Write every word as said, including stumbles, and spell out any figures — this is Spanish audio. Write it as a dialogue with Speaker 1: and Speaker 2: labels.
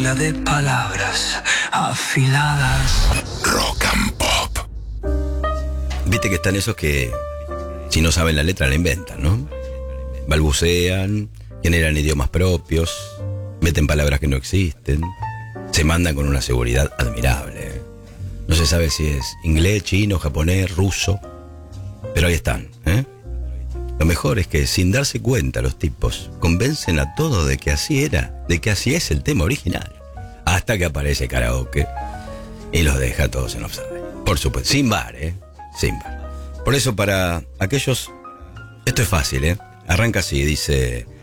Speaker 1: jungla de palabras afiladas.
Speaker 2: Rock and Pop.
Speaker 3: Viste que están esos que, si no saben la letra, la inventan, ¿no? Balbucean, generan idiomas propios, meten palabras que no existen, se mandan con una seguridad admirable. No se sabe si es inglés, chino, japonés, ruso, pero ahí están, ¿eh? Lo mejor es que, sin darse cuenta, los tipos convencen a todos de que así era, de que así es el tema original, hasta que aparece karaoke y los deja todos en offside. Por supuesto, sin bar, ¿eh? Sin bar. Por eso, para aquellos, esto es fácil, ¿eh? Arranca así, dice: